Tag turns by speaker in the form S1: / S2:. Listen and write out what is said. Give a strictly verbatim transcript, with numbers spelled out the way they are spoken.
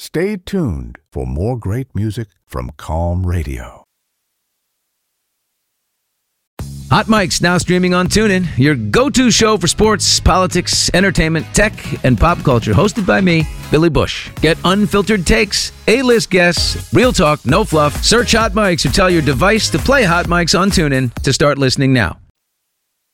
S1: Stay tuned for more great music from Calm Radio.
S2: Hot Mic's now streaming on TuneIn, your go-to show for sports, politics, entertainment, tech, and pop culture. Hosted by me, Billy Bush. Get unfiltered takes, A-list guests, real talk, no fluff. Search Hot Mics or tell your device to play Hot Mics on TuneIn to start listening now.